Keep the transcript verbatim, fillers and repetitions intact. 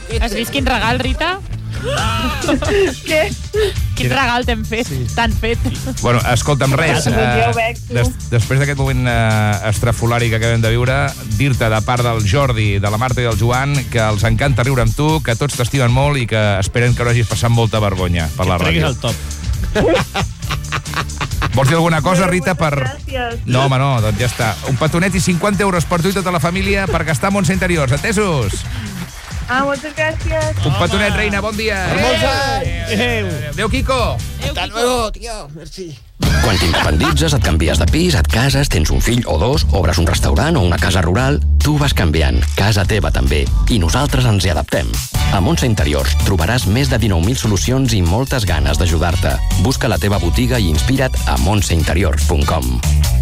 Has vist quin regal, Rita? Què? Quin regal t'hem fet? Sí. T'han fet. Bueno, escolta'm, res. Eh, des, després d'aquest moment eh, estrafolari que acabem de viure, dir-te de part del Jordi, de la Marta i del Joan que els encanta riure amb tu, que tots t'estimen molt i que esperen que no hagis passat molta vergonya per la ràdio. Que el top. Vols dir alguna cosa, Rita, per... Gràcies. No, home, no, doncs ja està. Un petonet i cinquanta euros per tu i tota la família per gastar a Montse Interiors. Atesos? Ah, moltes gràcies. Un petonet, reina, bon dia. Per molts anys. Adéu, Kiko. Hasta luego, tío. Merci. Quan t'independitzes, et canvies de pis, et cases, tens un fill o dos, obres un restaurant o una casa rural, tu vas canviant, casa teva també, i nosaltres ens hi adaptem. A Montse Interiors trobaràs més de dinou mil solucions i moltes ganes d'ajudar-te. Busca la teva botiga i inspira't a montse interiors punt com.